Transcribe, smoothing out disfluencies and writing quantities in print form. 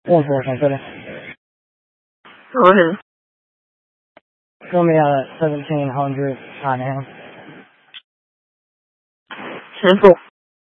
1-4, City. Go ahead. It's going to be at 1700 Nottingham. 10-4.